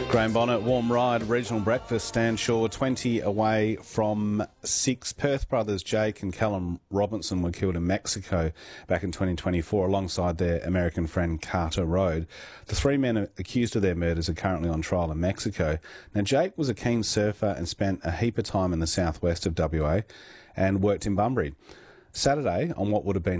Graham Bonnet, Warm Ride, Regional Breakfast, Stan Shaw, 20 away from 6. Perth brothers Jake and Callum Robinson were killed in Mexico back in 2024 alongside their American friend Carter Road. The 3 men accused of their murders are currently on trial in Mexico. Now, Jake was a keen surfer and spent a heap of time in the southwest of WA and worked in Bunbury. Saturday, on what would have been